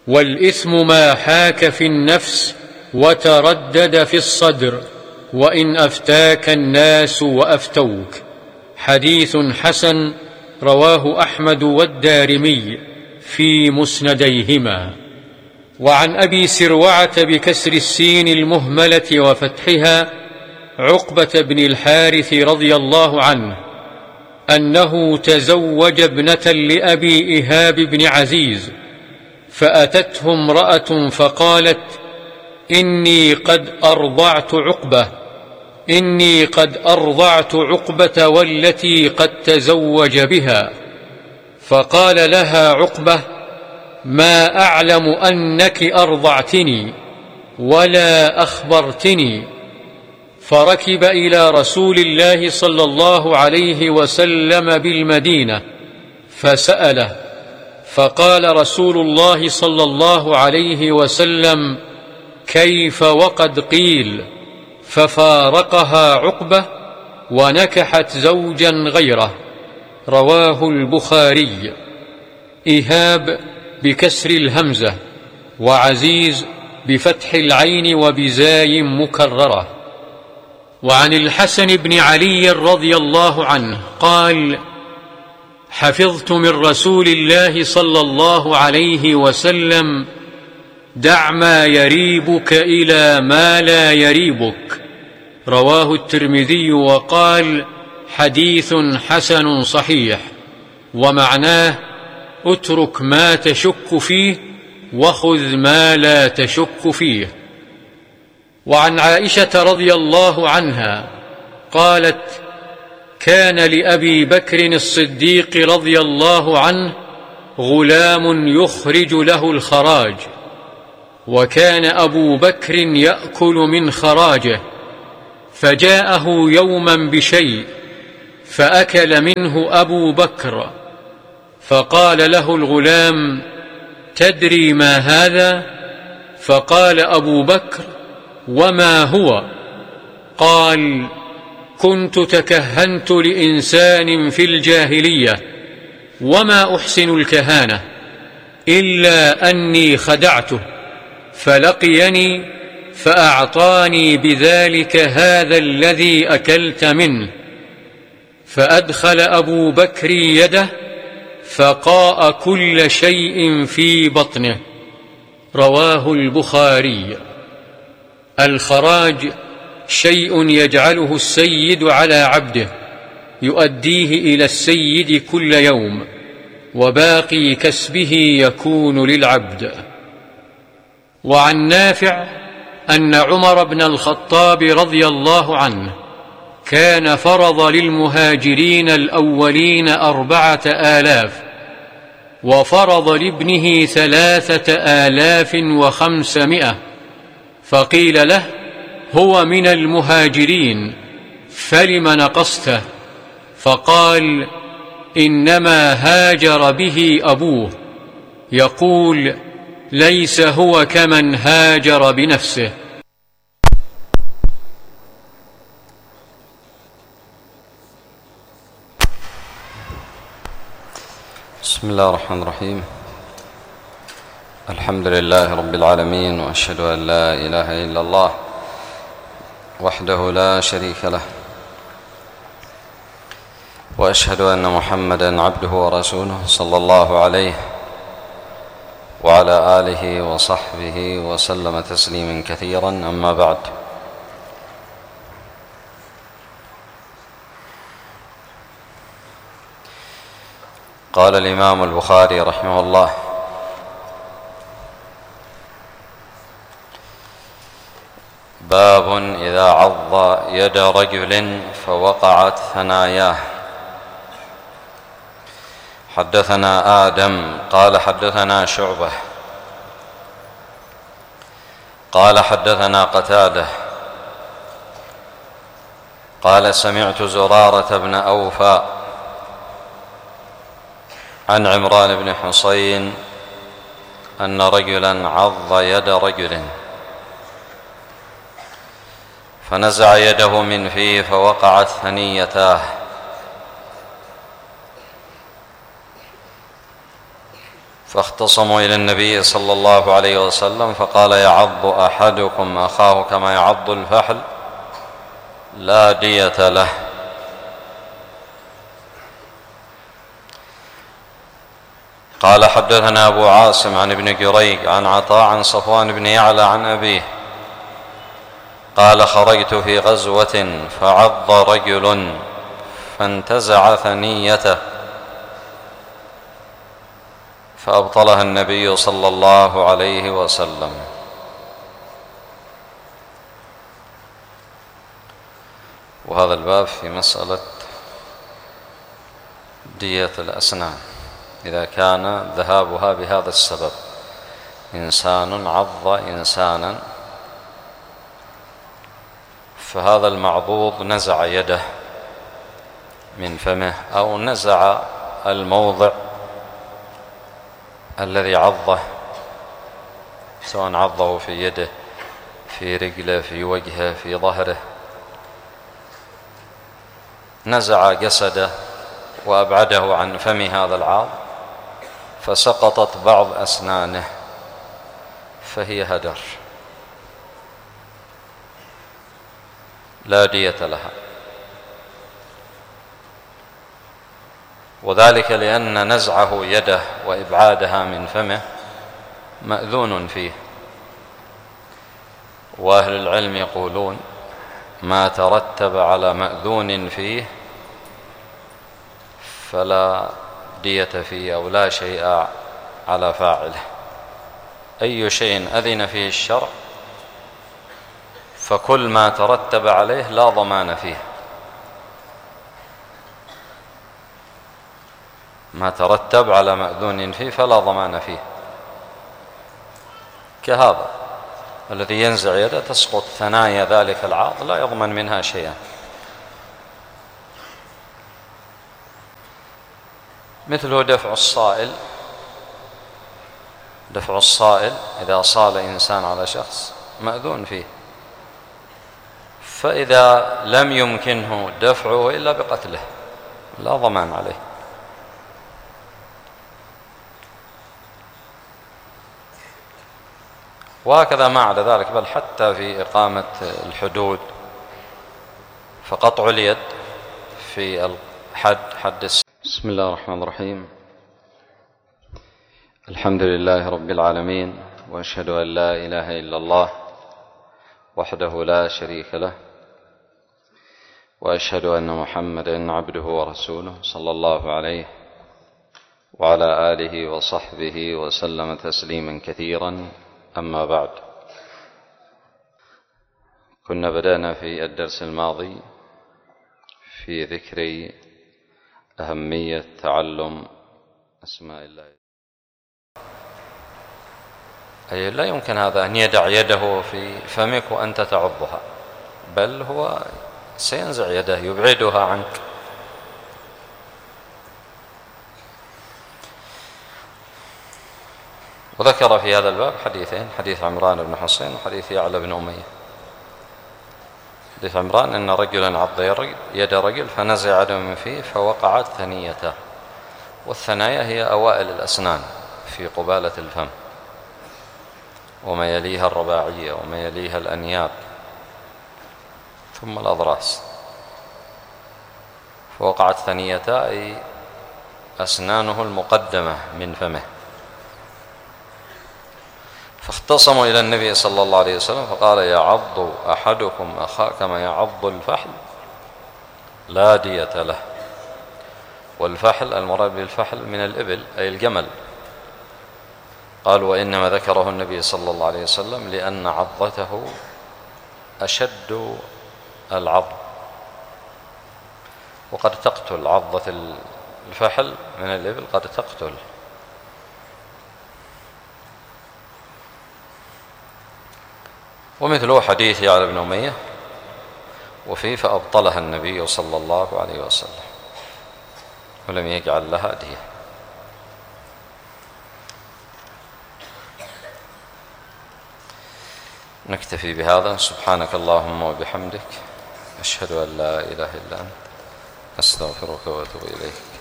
والإثم ما حاك في النفس وتردد في الصدر، وإن أفتاك الناس وأفتوك. حديث حسن، رواه أحمد والدارمي في مسنديهما. وعن أبي سروعة بكسر السين المهملة وفتحها عقبة بن الحارث رضي الله عنه أنه تزوج ابنة لأبي إيهاب بن عزيز، فأتته امرأة فقالت: إني قد أرضعت عقبة والتي قد تزوج بها. فقال لها عقبة: ما أعلم أنك أرضعتني ولا أخبرتني. فركب إلى رسول الله صلى الله عليه وسلم بالمدينة فسأله، فقال رسول الله صلى الله عليه وسلم: كيف وقد قيل؟ ففارقها عقبة ونكحت زوجا غيره. رواه البخاري. إيهاب بكسر الهمزة، وعزيز بفتح العين وبزاي مكررة. وعن الحسن بن علي رضي الله عنه قال: حفظت من رسول الله صلى الله عليه وسلم: دع ما يريبك إلى ما لا يريبك. رواه الترمذي وقال: حديث حسن صحيح. ومعناه: اترك ما تشك فيه وخذ ما لا تشك فيه. وعن عائشة رضي الله عنها قالت: كان لأبي بكر الصديق رضي الله عنه غلام يخرج له الخراج، وكان أبو بكر يأكل من خراجه، فجاءه يوما بشيء فأكل منه أبو بكر، فقال له الغلام: تدري ما هذا؟ فقال أبو بكر: وما هو؟ قال: كنت تكهنت لإنسان في الجاهلية، وما أحسن الكهانة إلا أني خدعته، فلقيني فأعطاني بذلك هذا الذي أكلت منه. فأدخل أبو بكر يده فقاء كل شيء في بطنه. رواه البخاري. الخراج شيء يجعله السيد على عبده يؤديه إلى السيد كل يوم، وباقي كسبه يكون للعبد. وعن نافع أن عمر بن الخطاب رضي الله عنه كان فرض للمهاجرين الأولين 4000، وفرض لابنه 3500، فقيل له: هو من المهاجرين فلم نقصته؟ فقال: إنما هاجر به أبوه. يقول: ليس هو كمن هاجر بنفسه. بسم الله الرحمن الرحيم. الحمد لله رب العالمين، وأشهد أن لا إله إلا الله وحده لا شريك له، وأشهد أن محمدًا عبده ورسوله صلى الله عليه وعلى آله وصحبه وسلم تسليما كثيرا. أما بعد، قال الإمام البخاري رحمه الله: باب إذا عض يد رجل فوقعت ثناياه. حدثنا آدم قال حدثنا شعبة قال حدثنا قتادة قال سمعت زرارة بن أوفى عن عمران بن حصين أن رجلا عض يد رجل فنزع يده من فيه فوقعت ثنيتاه، فاختصموا إلى النبي صلى الله عليه وسلم فقال: يعض أحدكم أخاه كما يعض الفحل لا دية له. قال: حدثنا أبو عاصم عن ابن جريج عن عطاء عن صفوان بن يعلى عن أبيه قال: خرجت في غزوة فعض رجل فانتزع ثنيته فأبطلها النبي صلى الله عليه وسلم. وهذا الباب في مسألة دية الأسنان إذا كان ذهابها بهذا السبب، إنسان عض إنسانا فهذا المعضوض نزع يده من فمه أو نزع الموضع الذي عضه، سواء عضه في يده، في رجله، في وجهه، في ظهره، نزع جسده وأبعده عن فم هذا العاض فسقطت بعض أسنانه فهي هدر لا دية لها، وذلك لأن نزعه يده وإبعادها من فمه مأذون فيه. وأهل العلم يقولون: ما ترتب على مأذون فيه فلا دية فيه أو لا شيء على فاعله. أي شيء أذن فيه الشرع فكل ما ترتب عليه لا ضمان فيه، ما ترتب على مأذون فيه فلا ضمان فيه، كهذا الذي ينزع يده تسقط ثنايا ذلك العاض لا يضمن منها شيئا. مثله دفع الصائل، دفع الصائل إذا صال إنسان على شخص مأذون فيه، فإذا لم يمكنه دفعه إلا بقتله لا ضمان عليه. وهكذا ما عدا ذلك، بل حتى في إقامة الحدود فقطع اليد في حد بسم الله الرحمن الرحيم. الحمد لله رب العالمين، وأشهد أن لا إله إلا الله وحده لا شريك له، وأشهد أن محمدًا عبده ورسوله صلى الله عليه وعلى آله وصحبه وسلم تسليما كثيرا. أما بعد، كنا بدأنا في الدرس الماضي في ذكر أهمية تعلم أسماء الله، أي لا يمكن هذا أن يدع يده في فمك وأنت تعضها، بل هو سينزع يده يبعدها عنك. وذكر في هذا الباب حديثين: حديث عمران بن حصين وحديث يعلى بن أمية. حديث عمران أن رجلا عض يد رجل فنزع يده من فيه فوقعت ثنيته، والثنايا هي أوائل الأسنان في قبالة الفم، وما يليها الرباعية وما يليها الأنياب ثم الأضراس، فوقعت ثنيتا أي أسنانه المقدمة من فمه. فاختصموا إلى النبي صلى الله عليه وسلم فقال: يعض أحدكم أخاه كما يعض الفحل لا دية له. والفحل المراد بالفحل من الإبل أي الجمل. قال: وإنما ذكره النبي صلى الله عليه وسلم لأن عضته أشد العض، وقد تقتل عضة الفحل من الإبل، قد تقتل. ومثله حديث يعلى بن أمية وفيه: فأبطلها النبي صلى الله عليه وسلم ولم يجعل لها دية. نكتفي بهذا. سبحانك اللهم وبحمدك، أشهد أن لا إله إلا أنت، أستغفرك وأتوب إليك.